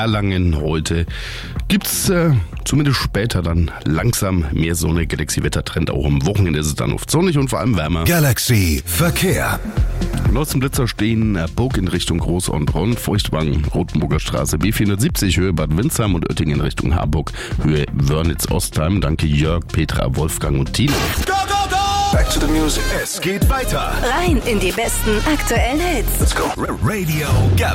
Erlangen. Heute gibt's zumindest später dann langsam mehr Sonne. Galaxy-Wettertrend. Auch am Wochenende ist es dann oft sonnig und vor allem wärmer. Galaxy Verkehr. Und aus dem Blitzer stehen Burg in Richtung Groß-Ornbronn, Feuchtwangen, Rotenburger Straße, B470 Höhe Bad Windsheim und Oettingen in Richtung Harburg, Höhe Wörnitz-Ostheim. Danke Jörg, Petra, Wolfgang und Tino. Go, go, go! Back to the music. Es geht weiter. Rein in die besten aktuellen Hits. Let's go. Radio Galaxy.